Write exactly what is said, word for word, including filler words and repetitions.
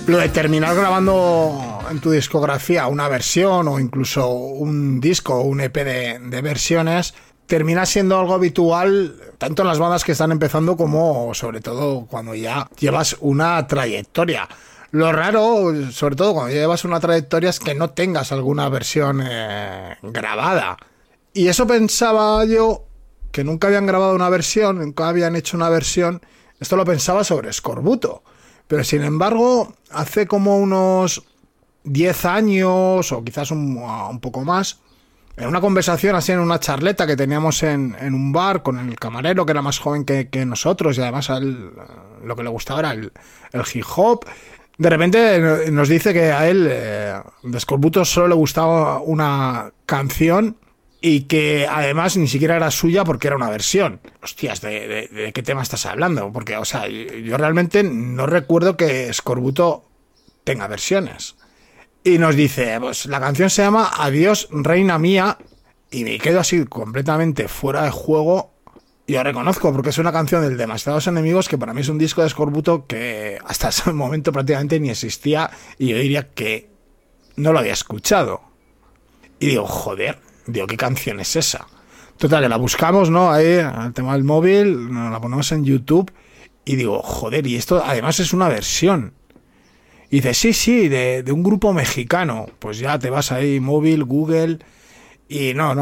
Lo de terminar grabando en tu discografía una versión o incluso un disco o un E P de, de versiones termina siendo algo habitual tanto en las bandas que están empezando como sobre todo cuando ya llevas una trayectoria. Lo raro, sobre todo cuando ya llevas una trayectoria, es que no tengas alguna versión eh, grabada. Y eso pensaba yo, que nunca habían grabado una versión, nunca habían hecho una versión. Esto lo pensaba sobre Eskorbuto. Pero sin embargo, hace como unos diez años o quizás un, un poco más, en una conversación así, en una charleta que teníamos en, en un bar con el camarero que era más joven que, que nosotros y además a él lo que le gustaba era el, el hip hop, de repente nos dice que a él eh, de Eskorbuto solo le gustaba una canción y que además ni siquiera era suya porque era una versión. Hostias, ¿de, de, de qué tema estás hablando? Porque, o sea, yo realmente no recuerdo que Eskorbuto tenga versiones. Y nos dice, pues la canción se llama Adiós, Reina Mía, y me quedo así completamente fuera de juego. Yo reconozco, porque es una canción del Demasiados Enemigos, que para mí es un disco de Eskorbuto que hasta ese momento prácticamente ni existía, y yo diría que no lo había escuchado. Y digo, joder, digo, ¿qué canción es esa? Total, que la buscamos, ¿no? Ahí, el tema del móvil, nos la ponemos en YouTube, y digo, joder, y esto además es una versión. Y dice, sí, sí, de, de un grupo mexicano. Pues ya te vas ahí, móvil, Google, y no, no.